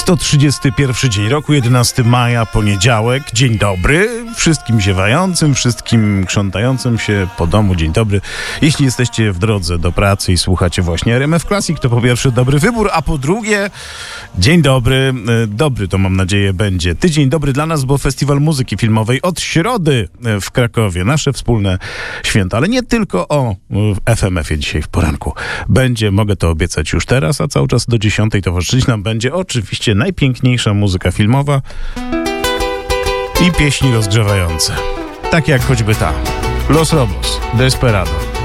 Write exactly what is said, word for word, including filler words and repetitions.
sto trzydziesty pierwszy dzień roku, jedenastego maja, poniedziałek. Dzień dobry wszystkim ziewającym, wszystkim krzątającym się po domu. Dzień dobry. Jeśli jesteście w drodze do pracy i słuchacie właśnie R M F Classic, to po pierwsze dobry wybór, a po drugie dzień dobry. Dobry to mam nadzieję będzie tydzień dobry dla nas, bo Festiwal Muzyki Filmowej od środy w Krakowie. Nasze wspólne święto, ale nie tylko o F M F-ie dzisiaj w poranku. Będzie, mogę to obiecać już teraz, a cały czas do dziesiątej towarzyszyć nam będzie oczywiście najpiękniejsza muzyka filmowa i pieśni rozgrzewające. Tak jak choćby ta. Los Lobos, Desperado.